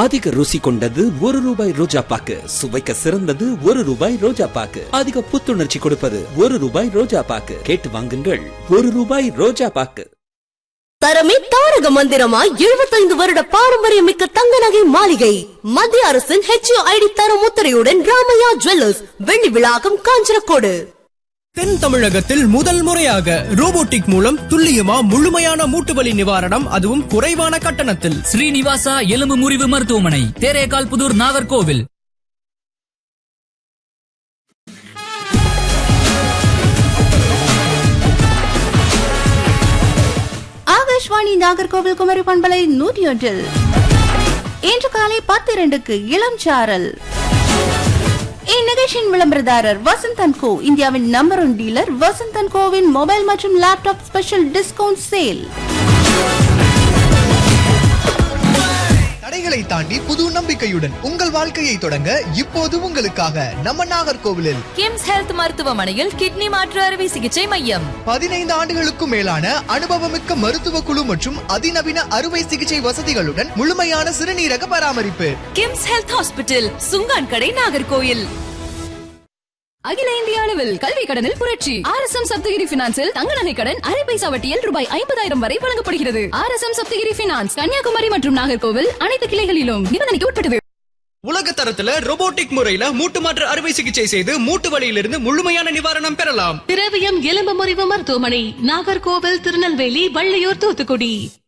அதிக ருசி கொண்டது ₹1 ரோஜா பாக்கு, சுவைக்க சிறந்தது ₹1 ரோஜா பாக்கு, அதிக புத்துணர்ச்சி கொடுப்பது ₹1 ரோஜா பாக்கு. கேட்டு வாங்குங்கள், ₹1 ரோஜா பாக்கு. தரமே தாரக மந்திரமாய் 75 வருட பாரம்பரியமிக்க தங்க நகை மாளிகை. மத்திய அரசின் HUID தரம் முத்திரையுடன் ராமையா ஜுவல்லர்ஸ், வெள்ளி விழாக்கம், காஞ்சனக்கோடு. தென் தமிழகத்தில் முதல் முறையாக ரோபோட்டிக் மூலம் துல்லியமா முழுமையான மூட்டுவலி நிவாரணம், அதுவும் குறைவான கட்டணத்தில். ஸ்ரீனிவாசா எலும்பு முறிவு மருத்துவமனை, தேரேகால் புதூர், நாகர்கோவில். ஆகாஷ்வாணி நாகர்கோவில் குமரி பண்பலை 101 இன்று காலை 10:02 இளம் சாரல். இந்நிகழ்ச்சியின் விளம்பரதாரர் வசந்த் & கோ, இந்தியாவின் number 1 dealer. Vasanth & CoWIN mobile மற்றும் லேப்டாப் ஸ்பெஷல் டிஸ்கவுண்ட் சேல். தடைகளை தாண்டி புது நம்பிக்கையுடன் உங்கள் வாழ்க்கையை தொடங்க இப்போது உங்களுக்காக நம்ம நாகர்கோவிலில் கிம்ஸ் ஹெல்த் மருத்துவமனையில் கிட்னி மாற்று அறுவை சிகிச்சை மையம். 15 ஆண்டுகளுக்கும் மேலான அனுபவமிக்க மருத்துவ குழு மற்றும் அதிநவீன அறுவை சிகிச்சை வசதிகளுடன் முழுமையான சிறுநீரக பராமரிப்பு. கிம்ஸ் ஹெல்த் ஹாஸ்பிட்டல், சுங்கான் கடை, நாகர்கோயில். அகில இந்திய அளவில் கல்வி கடனில் புரட்சி. RSM சப்தகிரி பினான்சில் தங்க நகை கடன் அரை பைசா வட்டியில் ₹50,000 வரை வழங்கப்படுகிறது. RSM சப்தகிரி பினான்ஸ், கன்னியாகுமரி மற்றும் நாகர்கோவில் அனைத்து கிளைகளிலும். நிபந்தனைக்கு உட்பட்டது. உலக தரத்துல ரோபோட்டிக் முறையில மூட்டு மாற்று அறுவை சிகிச்சை செய்து மூட்டு வலியிலிருந்து முழுமையான நிவாரணம் பெறலாம். திரவியம் எலும்பு முறிவு மருத்துவமனை, நாகர்கோவில், திருநெல்வேலி, வள்ளியூர், தூத்துக்குடி.